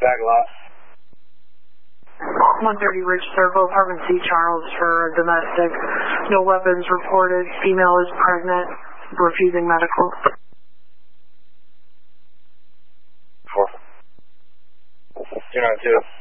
Tag lot. 130 Ridge Circle, Apartment C, Charles, for domestic. No weapons reported. Female is pregnant. Refusing medical. 292.